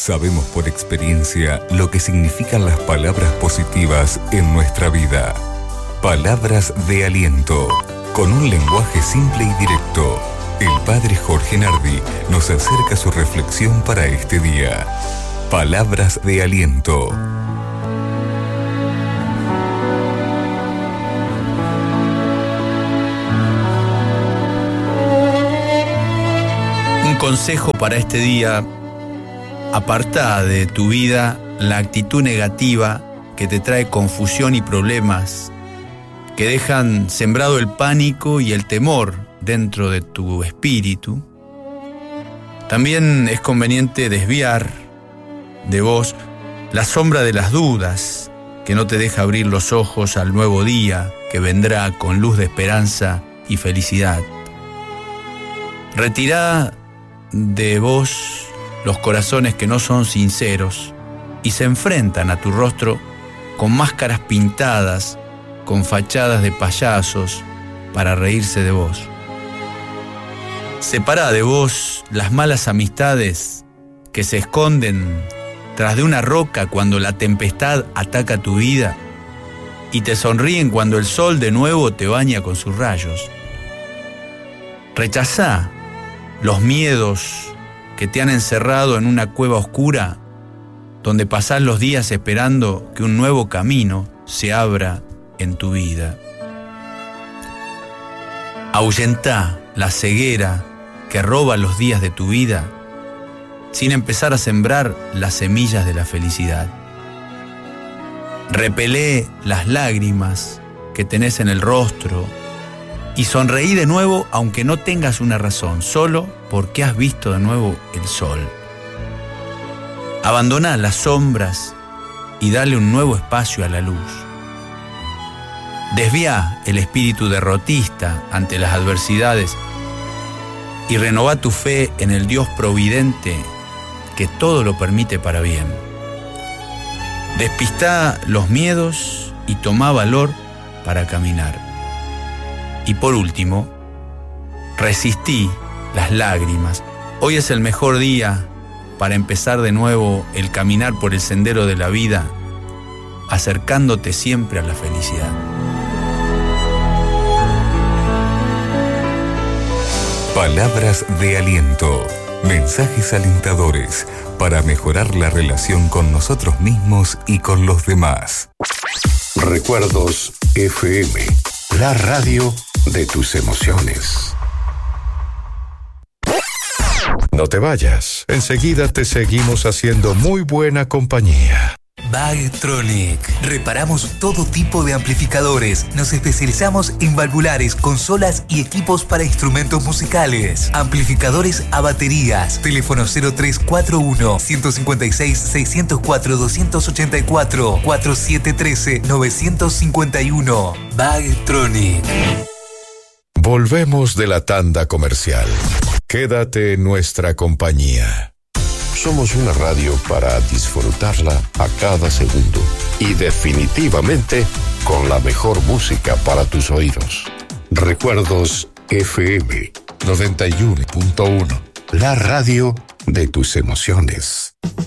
Sabemos por experiencia lo que significan las palabras positivas en nuestra vida. Palabras de aliento, con un lenguaje simple y directo. El padre Jorge Nardi nos acerca su reflexión para este día. Palabras de aliento. Un consejo para este día: aparta de tu vida la actitud negativa que te trae confusión y problemas, que dejan sembrado el pánico y el temor dentro de tu espíritu. También es conveniente desviar de vos la sombra de las dudas que no te deja abrir los ojos al nuevo día que vendrá con luz de esperanza y felicidad. Retirá de vos los corazones que no son sinceros y se enfrentan a tu rostro con máscaras pintadas, con fachadas de payasos para reírse de vos. Separá de vos las malas amistades que se esconden tras de una roca cuando la tempestad ataca tu vida y te sonríen cuando el sol de nuevo te baña con sus rayos. Rechazá los miedos que te han encerrado en una cueva oscura donde pasás los días esperando que un nuevo camino se abra en tu vida. Ahuyentá la ceguera que roba los días de tu vida sin empezar a sembrar las semillas de la felicidad. Repelé las lágrimas que tenés en el rostro y sonreí de nuevo aunque no tengas una razón, solo porque has visto de nuevo el sol. Abandoná las sombras y dale un nuevo espacio a la luz. Desvía el espíritu derrotista ante las adversidades y renová tu fe en el Dios providente que todo lo permite para bien. Despistá los miedos y tomá valor para caminar. Y por último, resistí las lágrimas. Hoy es el mejor día para empezar de nuevo el caminar por el sendero de la vida, acercándote siempre a la felicidad. Palabras de aliento, mensajes alentadores para mejorar la relación con nosotros mismos y con los demás. Recuerdos FM, la radio de tus emociones. No te vayas, enseguida te seguimos haciendo muy buena compañía. Bagtronic. Reparamos todo tipo de amplificadores. Nos especializamos en valvulares, consolas y equipos para instrumentos musicales. Amplificadores a baterías. Teléfono 0341 156 604 284 4713 951. Bagtronic. Volvemos de la tanda comercial. Quédate en nuestra compañía. Somos una radio para disfrutarla a cada segundo y definitivamente con la mejor música para tus oídos. Recuerdos FM 91.1, la radio de tus emociones.